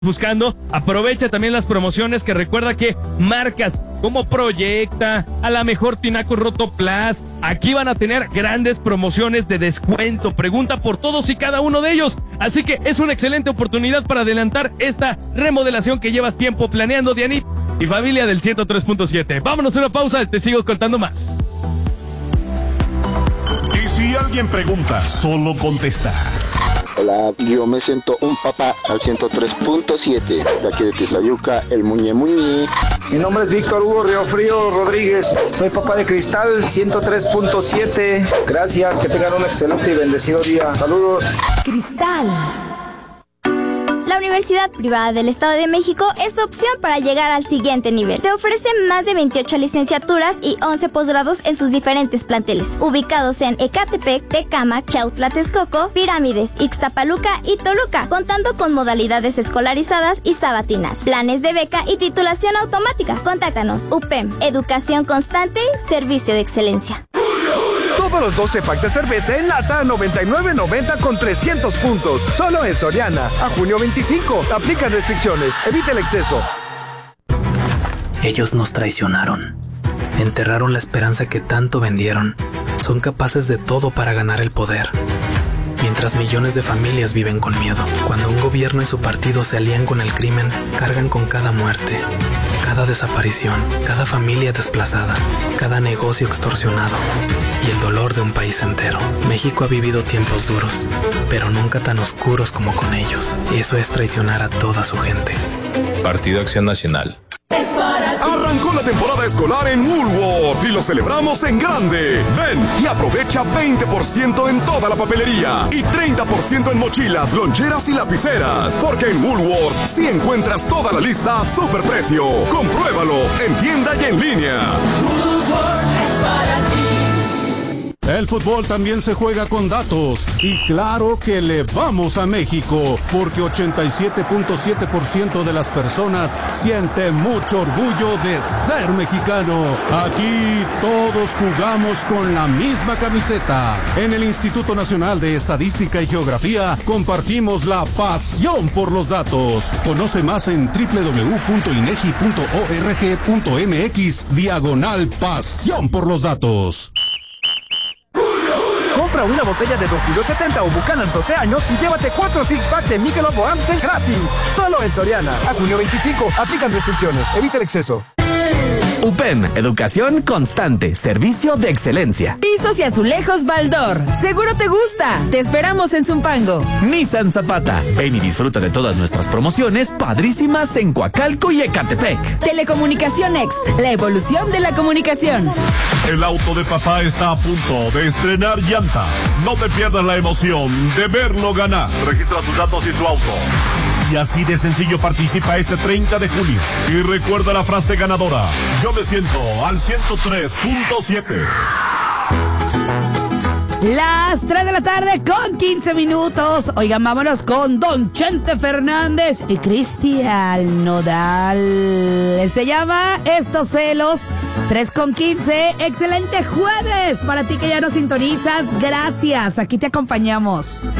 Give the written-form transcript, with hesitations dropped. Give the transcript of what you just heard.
buscando, aprovecha también las promociones que recuerda que marcas como Proyecta, a la mejor Tinaco Roto Plus, aquí van a tener grandes promociones de descuento. Pregunta por todos y cada uno de ellos. Así que es una excelente oportunidad para adelantar esta remodelación que llevas tiempo planeando, Dianit y familia del 103.7. Vámonos a una pausa, te sigo contando más. Y si alguien pregunta, solo contestas. Hola, yo me siento un papá al 103.7, de aquí de Tizayuca, el Muñe Muñe. Mi nombre es Víctor Hugo Riofrío Rodríguez, soy papá de Cristal 103.7. Gracias, que tengan un excelente y bendecido día. Saludos. Cristal. La Universidad Privada del Estado de México es tu opción para llegar al siguiente nivel. Te ofrece más de 28 licenciaturas y 11 posgrados en sus diferentes planteles, ubicados en Ecatepec, Tecámac, Chautla, Texcoco, Pirámides, Ixtapaluca y Toluca, contando con modalidades escolarizadas y sabatinas, planes de beca y titulación automática. Contáctanos. UPEM, educación constante, servicio de excelencia. Todos los 12 packs de cerveza en lata a $99.90 con 300 puntos. Solo en Soriana. A junio 25. Aplican restricciones. Evita el exceso. Ellos nos traicionaron. Enterraron la esperanza que tanto vendieron. Son capaces de todo para ganar el poder. Mientras millones de familias viven con miedo. Cuando un gobierno y su partido se alían con el crimen, cargan con cada muerte, cada desaparición, cada familia desplazada, cada negocio extorsionado y el dolor de un país entero. México ha vivido tiempos duros, pero nunca tan oscuros como con ellos. Eso es traicionar a toda su gente. Partido Acción Nacional. Arrancó la temporada escolar en Woolworth y lo celebramos en grande. Ven y aprovecha 20% en toda la papelería y 30% en mochilas, loncheras y lapiceras. Porque en Woolworth sí encuentras toda la lista a superprecio. Compruébalo en tienda y en línea. Woolworth es para ti. El fútbol también se juega con datos y claro que le vamos a México porque 87.7% de las personas sienten mucho orgullo de ser mexicano. Aquí todos jugamos con la misma camiseta. En el Instituto Nacional de Estadística y Geografía compartimos la pasión por los datos. Conoce más en www.inegi.org.mx/pasión por los datos. Compra una botella de 2270 o Buchanan 12 años y llévate 4 six-pack de Michelob o Amstel gratis. Solo en Soriana. A junio 25. Aplican restricciones. Evita el exceso. UPEM, educación constante, servicio de excelencia. Pisos y azulejos Baldor. Seguro te gusta. Te esperamos en Zumpango. Nissan Zapata. Ven y disfruta de todas nuestras promociones padrísimas en Coacalco y Ecatepec. Telecomunicación Next, la evolución de la comunicación. El auto de papá está a punto de estrenar llanta. No te pierdas la emoción de verlo ganar. Registra tus datos y tu auto. Y así de sencillo participa este 30 de junio. Y recuerda la frase ganadora. Yo me siento al 103.7. Las 3 de la tarde con 15 minutos. Oigan, vámonos con Don Chente Fernández y Cristian Nodal. Se llama Estos Celos. 3 con 15. Excelente jueves para ti que ya nos sintonizas. Gracias. Aquí te acompañamos.